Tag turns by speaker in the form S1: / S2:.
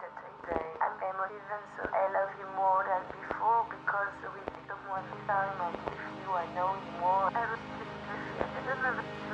S1: that I'm emotive and so I love you more than before because with someone time and with you I know you more. I don't know.